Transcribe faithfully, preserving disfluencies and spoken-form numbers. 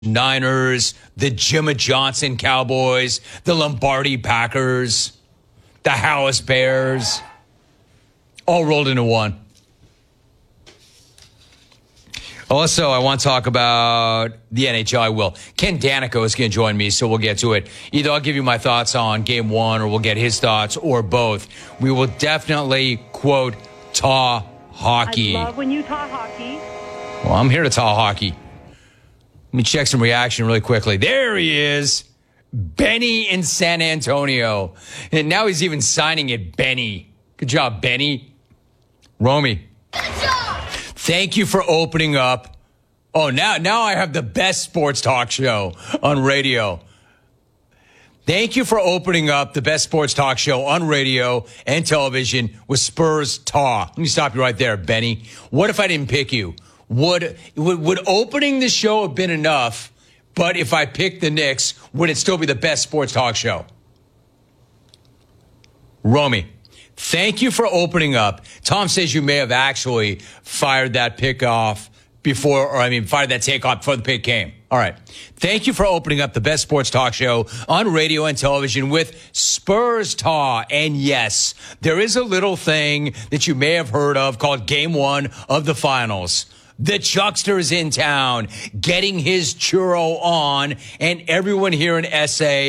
Niners, the Jimmy Johnson Cowboys, the Lombardi Packers, the House Bears, all rolled into one. Also, I want to talk about the N H L. I will. Ken Danico is going to join me, so we'll get to it. Either I'll give you my thoughts on game one, or we'll get his thoughts, or both. We will definitely, quote, taw hockey. I love when you taw hockey. Well, I'm here to taw hockey. Let me check some reaction really quickly. There he is. Benny in San Antonio. And now he's even signing it Benny. Good job, Benny. Romy. Good job. Thank you for opening up. Oh, now, now I have the best sports talk show on radio. Thank you for opening up the best sports talk show on radio and television with Spurs Taw. Let me stop you right there, Benny. What if I didn't pick you? Would, would would opening the show have been enough, but if I picked the Knicks, would it still be the best sports talk show? Romy, thank you for opening up. Tom says you may have actually fired that pick off before, or I mean, fired that take off before the pick came. All right. Thank you for opening up the best sports talk show on radio and television with Spurs Taw. And yes, there is a little thing that you may have heard of called Game One of the Finals. The Chuckster's in town, getting his churro on, and everyone here in S A